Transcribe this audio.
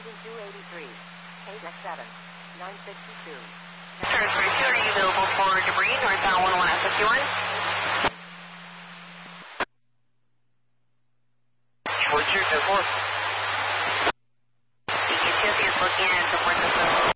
engine 283. 8S7. 962. Star 32, are you available for debris northbound 101 S51? What's your 10-4? The UTC is looking at the 1